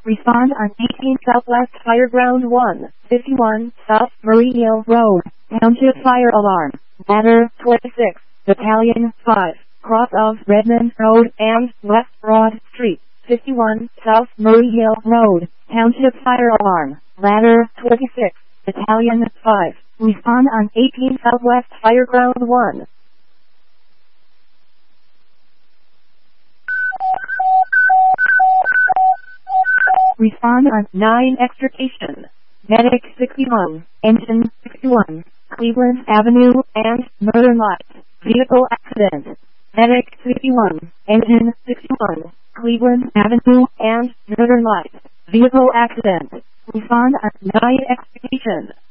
Respond on 18 Southwest Fireground 1, 51 South Murray Hill Road, Township Fire Alarm, Ladder 26, Battalion 5, cross of Redmond Road and West Broad Street, 51 South Murray Hill Road, Township Fire Alarm, Ladder 26, Battalion 5. Respond on 18 Southwest Fireground 1. Respond on 9 Extrication, Medic 61, Engine 61, Cleveland Avenue and Northern Lights, Vehicle Accident. Medic 61, Engine 61, Cleveland Avenue and Northern Lights, Vehicle Accident. Respond on 9 Extrication.